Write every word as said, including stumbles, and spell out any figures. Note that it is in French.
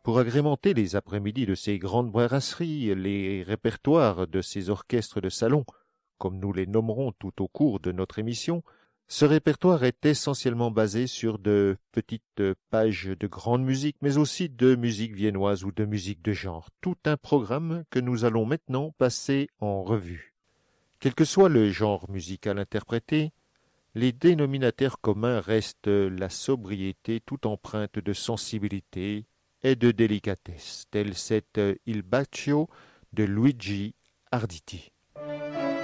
pour agrémenter les après-midi de ces grandes brasseries, les répertoires de ces orchestres de salon, comme nous les nommerons tout au cours de notre émission, ce répertoire est essentiellement basé sur de petites pages de grande musique, mais aussi de musique viennoise ou de musique de genre. Tout un programme que nous allons maintenant passer en revue. Quel que soit le genre musical interprété, les dénominateurs communs restent la sobriété tout empreinte de sensibilité et de délicatesse, tel cet Il Bacio de Luigi Arditi.